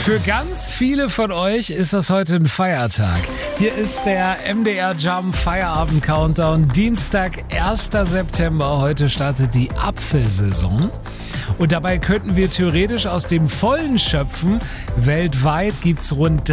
Für ganz viele von euch ist das heute ein Feiertag. Hier ist der MDR Jump Feierabend Countdown. Dienstag, 1. September. Heute startet die Apfelsaison. Und dabei könnten wir theoretisch aus dem Vollen schöpfen. Weltweit gibt es rund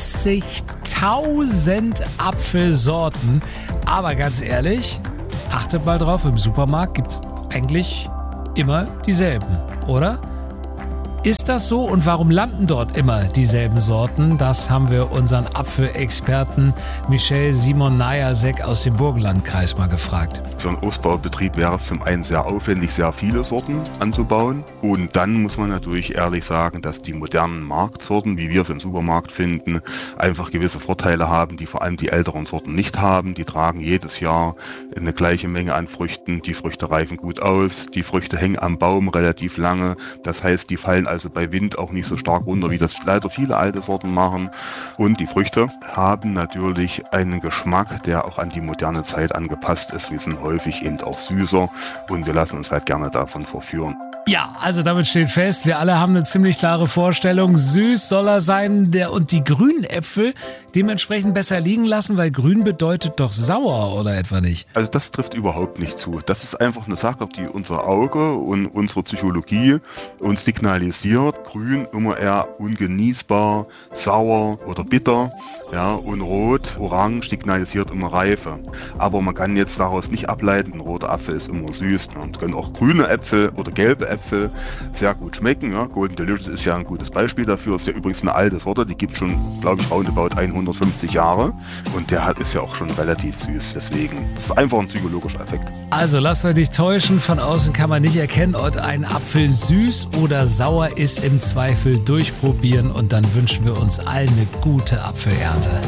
30.000 Apfelsorten. Aber ganz ehrlich, achtet mal drauf, im Supermarkt gibt es eigentlich immer dieselben, oder? Ist das so und warum landen dort immer dieselben Sorten? Das haben wir unseren Apfelexperten Michel Simon Najasek aus dem Burgenlandkreis mal gefragt. Für einen Obstbaubetrieb wäre es zum einen sehr aufwendig, sehr viele Sorten anzubauen. Und dann muss man natürlich ehrlich sagen, dass die modernen Marktsorten, wie wir es im Supermarkt finden, einfach gewisse Vorteile haben, die vor allem die älteren Sorten nicht haben. Die tragen jedes Jahr eine gleiche Menge an Früchten. Die Früchte reifen gut aus. Die Früchte hängen am Baum relativ lange. Das heißt, die fallen also bei Wind auch nicht so stark runter, wie das leider viele alte Sorten machen. Und die Früchte haben natürlich einen Geschmack, der auch an die moderne Zeit angepasst ist. Wir sind häufig eben auch süßer und wir lassen uns halt gerne davon verführen. Ja, also damit steht fest, wir alle haben eine ziemlich klare Vorstellung. Süß soll er sein und die grünen Äpfel dementsprechend besser liegen lassen, weil grün bedeutet doch sauer oder etwa nicht? Also das trifft überhaupt nicht zu. Das ist einfach eine Sache, die unser Auge und unsere Psychologie uns signalisiert. Grün immer eher ungenießbar, sauer oder bitter. Ja, und rot, orange signalisiert immer Reife. Aber man kann jetzt daraus nicht ableiten, ein roter Apfel ist immer süß. Und können auch grüne Äpfel oder gelbe Äpfel sehr gut schmecken. Ja. Golden Delicious ist ja ein gutes Beispiel dafür. Ist ja übrigens eine alte Sorte, die gibt es schon, glaube ich, roundabout 150 Jahre. Und der ist ja auch schon relativ süß. Deswegen, das ist einfach ein psychologischer Effekt. Also lasst euch nicht täuschen, von außen kann man nicht erkennen, ob ein Apfel süß oder sauer ist. Im Zweifel durchprobieren und dann wünschen wir uns allen eine gute Apfelernte.